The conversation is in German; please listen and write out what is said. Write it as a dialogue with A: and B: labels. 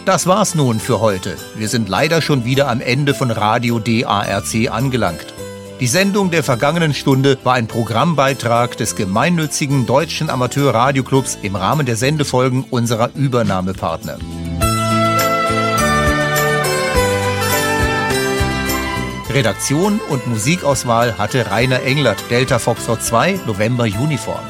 A: Das war's nun für heute. Wir sind leider schon wieder am Ende von Radio DARC angelangt. Die Sendung der vergangenen Stunde war ein Programmbeitrag des gemeinnützigen Deutschen Amateurradioclubs im Rahmen der Sendefolgen unserer Übernahmepartner. Redaktion und Musikauswahl hatte Rainer Englert, Delta Foxtrot 2, November Uniform.